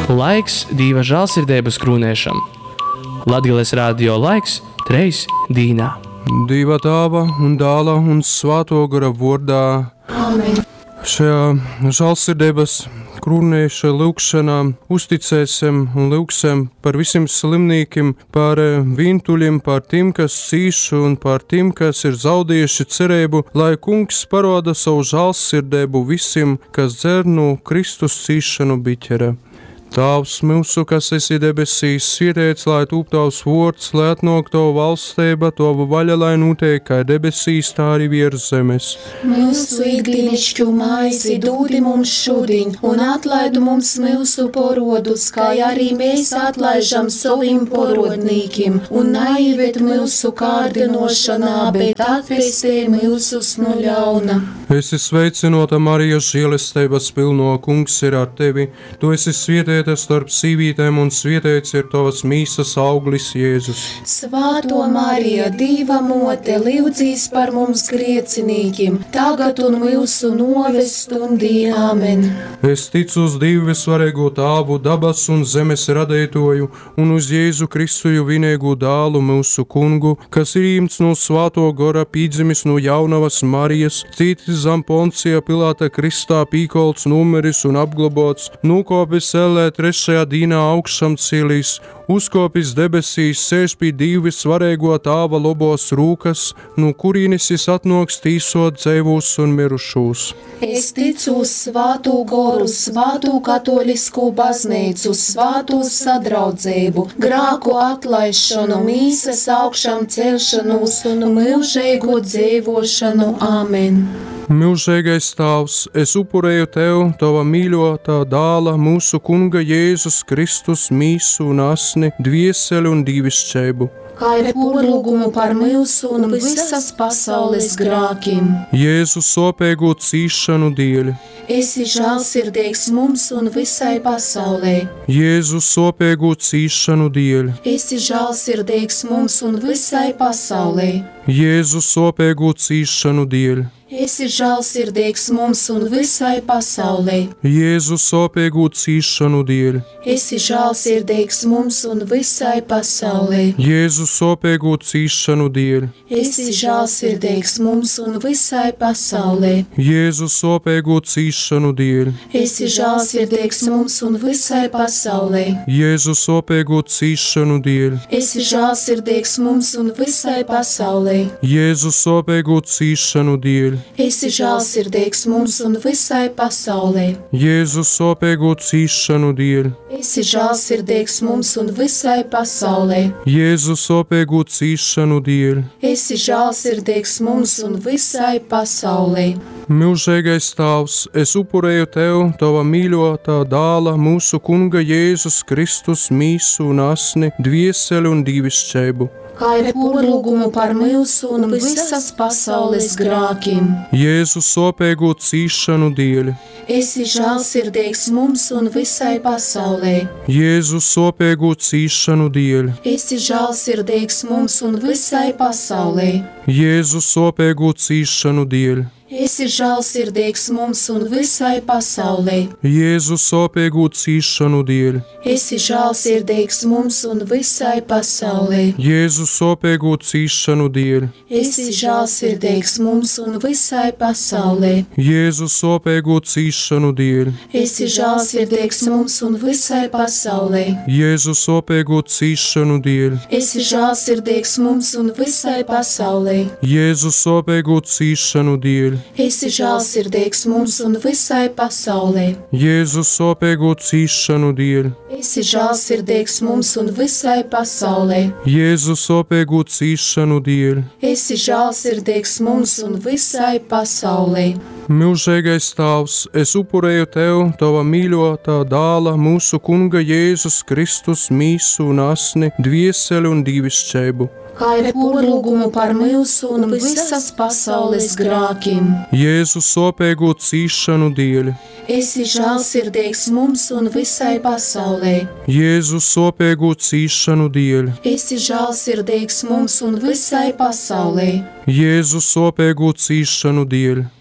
Laiks Dieva žēlsirdības krūnēšam. Latgales radio laiks 3 dīnā. Dieva Tēva un Dēla un Svētā gara vārdā. Amen. Šajā žēlsirdības krūnēša lūkšanā uzticēsim un lūksim par visiem slimniekiem, par vientuļiem, par tiem, kas cīš un par tiem, kas ir zaudējuši cerību, lai Kungs parāda savu žēlsirdību visiem, kas dzer no Kristus cīšanu biķera. Tēvs mūsu, kas esi debesīs, svētīts, lai top tavs vārds, lai atnāk tava valstība, tava vaļa, lai notiek kā debesīs, tā arī virs zemes. Mūsu ikdienišķo maizi dod mums šodien, un atlaid mums mūsu parodus, kā arī mēs atlaižam saviem parodnīkiem, un neieved mūsu kārdinošanā, bet atvestī mūsus no ļauna. Esi sveicinota, Marija, žēlastības pilno, Kungs ir ar tevi. Tu esi svētīta starp sīvītēm, un svētīts ir tavas mīsas auglis, Jēzus. Svētā Marija, Dieva mote, lūdzīs par mums griecinīkiem, tagad un mūsu noves stundī. Amen. Es ticu uz Dievu visvarīgo Tēvu, dabas un zemes radītoju, un uz Jēzu Kristu vienīgo dēlu mūsu Kungu, kas ir ņemts no Svētā gara, pīdzimis no jaunavas Marijas, cītis zem Poncija Pilāta kristā, pīkolts, numeris un apglobots, nokopis ellē trešajā dīnā augšām cilīs, uzkopis debesīs, sēž pie Dieva svarīgo Tēva labos rūkas, no kurienes atnāks tīsot dzīvos un mirušos. Es ticu uz Svētā garu, Svētā katolisku baznīcu, Svētā sadraudzību, grēku atlaišanu, mīsas augšām celšanos un mūžīgu dzīvošanu. Amen. Mūžīgais Tēvs, es upurēju Tev, Tava mīļotā dēla, mūsu Kunga Jēzus Kristus mīsu un asni, dvieseli un dīvišķību. Kā ir porlūgumu par mūsu un visas pasaules grākiem. Jēzu sopēgo cīšanu dēļ. Esi žēlsirdīgs mums un visai pasaulē. Jēzu sopēgo cīšanu dēļ. Esi žēlsirdīgs mums un visai pasaulē. Jēzu sopēgo cīšanu dēļ. Esi žēlsirdīgs mums un visai pasaulē. Jēzu sopēgo cīšanu dēļ. Esi žēlsirdīgs mums un visai pasaulē. Jēzu sopēgo cīšanu dēļ. Esi žēlsirdīgs mums un visai pasaulē. Jēzu sopēgo cīšanu dēļ. Esi žēlsirdīgs mums un visai pasaulē. Jēzu sopēgo cīšanu dēļ. Esi žēlsirdīgs mums un visai pasaulē. Jēzu sopēgo cīšanu dēļ. Esi žēlsirdīgs mums un visai pasaulē. Jēzu sopēgo cīšanu dēļ. Esi žēlsirdīgs mums un visai pasaulē. Jēzu sopēgo cīšanu dēļ. Esi žēlsirdīgs mums un visai pasaulē. Mūžīgais Tēvs, es upurēju Tev, Tava mīļotā dēla, mūsu Kunga Jēzus Kristus mīsu un asni, dvieseli un dīvišķību. Kā ir porlūgumu par mūsu un visas pasaules grākiem. Jēzu sopēgo cīšanu dēļ. Esi žēlsirdīgs mums un visai pasaulē. Jēzu sopēgo cīšanu dēļ. Esi žēlsirdīgs mums un visai pasaulē. Jēzu sopēgo cīšanu dēļ. Esi žēlsirdīgs mums un visai pasaulē. Jēzu sopēgo cīšanu dēļ. Esi žēlsirdīgs mums un visai pasaulē. Jēzu sopēgo cīšanu dēļ. Esi žēlsirdīgs mums un visai pasaulē. Jēzu sopēgo cīšanu dēļ. Esi žēlsirdīgs mums un visai pasaulē. Jēzu sopēgo cīšanu dēļ. Esi žēlsirdīgs mums un visai pasaulē. Jēzu sopēgo cīšanu dēļ. Esi žēlsirdīgs mums un visai pasaulē. Jēzu sopēgo cīšanu dēļ. Esi žēlsirdīgs mums un visai pasaulē. Jēzu sopēgo cīšanu dēļ. Esi žēlsirdīgs mums un visai pasaulē. Mūžīgais Tēvs, es upurēju Tev, Tava mīļotā dēla, mūsu Kunga Jēzus Kristus mīsu un asni, dvieseli un dīvišķību. Kā ir porlūgumu par mūsu un visas pasaules grākiem. Jēzu sopēgo cīšanu dēļ. Esi žēlsirdīgs mums un visai pasaulē. Jēzu sopēgo cīšanu dēļ. Esi žēlsirdīgs mums un visai pasaulē. Jēzu sopēgo cīšanu dēļ.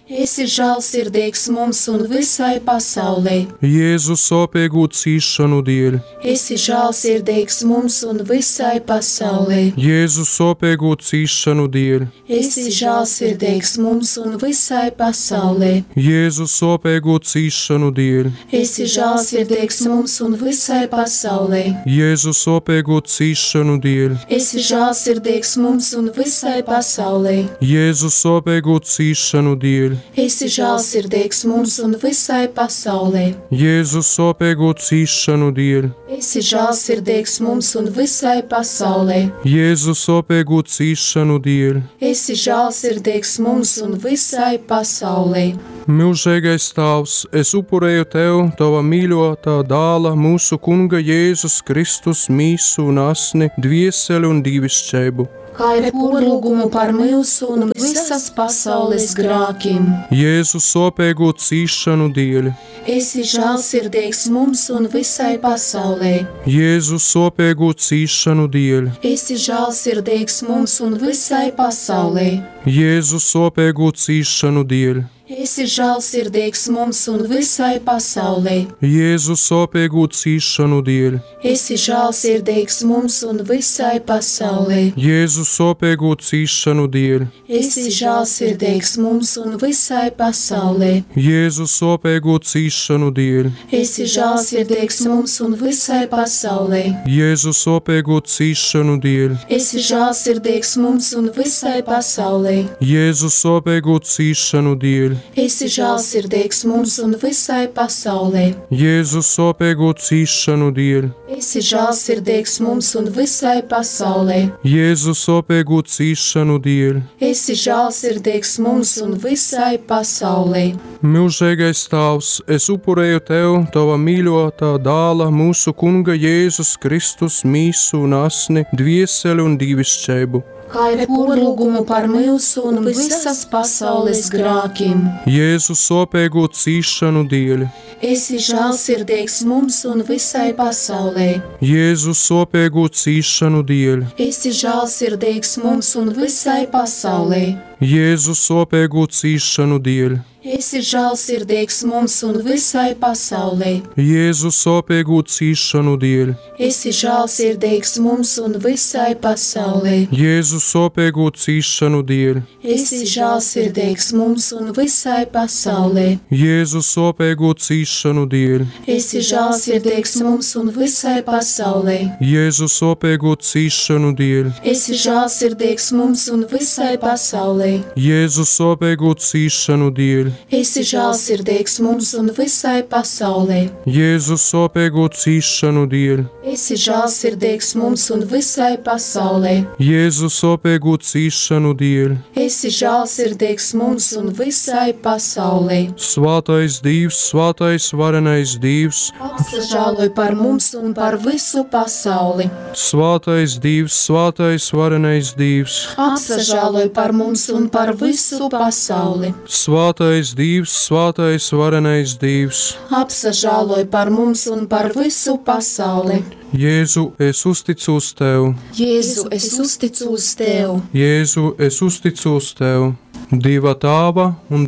Esi žēlsirdīgs mums un visai pasaulē. Jēzu sāpīgu cīšanu dēļ, Esi žēlsirdīgs mums un visai pasaulē. Jēzu sāpīgu cīšanu dēļ, Esi žēlsirdīgs mums un visai pasaulē. Jēzu sāpīgu cīšanu dēļ, Esi žēlsirdīgs mums un visai pasaulē. Jēzu sāpīgu cīšanu dēļ, Esi žēlsirdīgs mums un visai pasaulē. Jēzu sāpīgu cīšanu dēļ, Esi žēlsirdīgs mums un visai pasaulē. Jēzu sāpīgu cīšanu dēļ, Esi žēlsirdīgs mums un visai pasaulē. Jēzu sāpīgu cīšanu dēļ. Esi žēlsirdīgs mums un visai pasaulē. Mūžīgais Tēvs, es upurēju Tev, Tava mīļotā dāla, mūsu Kunga Jēzus Kristus mīsu un asni, dvieseli un dīvišķību. Kā ir porūgumu par mūsu un visas pasaules grākiem. Jēzu sāpīgu cīšanu dēļ, Esi žēlsirdīgs mums un visai pasaulē. Jēzu sāpīgu cīšanu dēļ, Esi žēlsirdīgs mums un visai pasaulē. Jēzu sāpīgu cīšanu dēļ, Esi žēlsirdīgs mums un visai pasaulē. Jēzu sāpīgu cīšanu dēļ, Esi žēlsirdīgs mums un visai pasaulē. Jēzu sāpīgu cīšanu dēļ, Esi žēlsirdīgs mums un visai pasaulē. Jēzu sāpīgu cīšanu dēļ, Esi žēlsirdīgs mums un visai pasaulē. Jēzu sāpīgu cīšanu dēļ, Esi žēlsirdīgs mums un visai pasaulē. Jēzu sāpīgu cīšanu dēļ, Esi žēlsirdīgs mums un visai pasaulē. Jēzu sāpīgu cīšanu dēļ, Esi žēlsirdīgs mums un visai pasaulē. Jēzu sāpīgu cīšanu dēļ. Esi žēlsirdīgs mums un visai pasaulē. Mūžīgais Tēvs, es upurēju Tev, Tava mīļotā dāla, mūsu Kunga Jēzus Kristus mīsu un asni, dvieseli un dīvišķību. Kā ir porūgumu par mūsu un visas pasaules grākiem. Jēzu sāpīgu cīšanu dēļ, Esi žēlsirdīgs mums un visai pasaulē. Jēzu sāpīgu cīšanu dēļ, Esi žēlsirdīgs mums un visai pasaulē. Jēzu sāpīgu cīšanu dēļ, Esi žēlsirdīgs mums un visai pasaulē. Jēzu sāpīgu cīšanu dēļ, Esi žēlsirdīgs mums un visai pasaulē. Jēzu sāpīgu cīšanu dēļ, Esi žēlsirdīgs mums un visai pasaulē. Jēzu sāpīgu cīšanu dēļ, Esi žēlsirdīgs mums un visai pasaulē. Jēzu sāpīgu cīšanu dēļ, Esi žēlsirdīgs mums un visai pasaulē. Jēzu sāpīgu cīšanu dēļ, Esi žēlsirdīgs mums un visai pasaulē. Jēzu sāpīgu cīšanu dēļ, Esi žēlsirdīgs mums un visai pasaulē. Jēzu sāpīgu cīšanu dēļ. Esi žēlsirdīgs mums un visai pasaulē. Svātais Dievs, svātais varenais Dievs, Apsažāloj par mums un par visu pasauli. svātais Dievs, svātais varenais Dievs, Apsažāloj par mums un par visu pasauli. svātais Dievs, svātais varenais Dievs. Apsažāloj par mums un par visu pasauli. Jēzu, es uzticos Tev, Jēzu, es uzticos Tev. Jēzu, es uzticos Tev, Dieva Tēva un